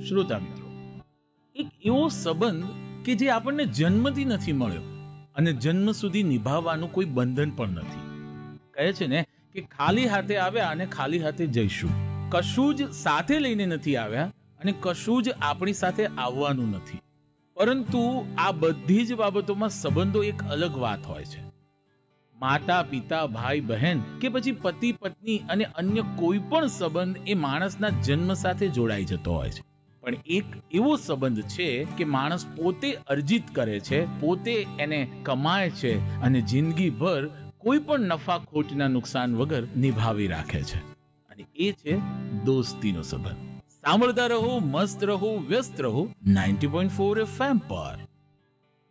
શ્રોતા મિત્રો, એક એવો સંબંધ કે જે આપણને જન્મથી નથી મળ્યો અને જન્મ સુધી નિભાવવાનું કોઈ બંધન પણ નથી. કહે છે ને કે ખાલી હાથે આવ્યા અને ખાલી હાથે જઈશું. કશું જ સાથે લઈને નથી આવ્યા અને કશું જ આપણી સાથે આવવાનું નથી. પરંતુ આ બધી જ બાબતોમાં સંબંધો એક અલગ વાત હોય છે. માતા પિતા, ભાઈ બહેન કે પછી પતિ પત્ની અને અન્ય કોઈ પણ સંબંધ એ માણસના જન્મ સાથે જોડાઈ જતો હોય છે. પણ એક એવો સંબંધ છે કે માણસ પોતે અર્જિત કરે છે, પોતે એને કમાય છે અને જિંદગીભર કોઈ પણ નફા ખોટના નુકસાન વગર નિભાવી રાખે છે. અને એ છે દોસ્તીનો સંબંધ. સાંભળતા રહો, મસ્ત રહો, વ્યસ્ત રહો 90.4 FM પર.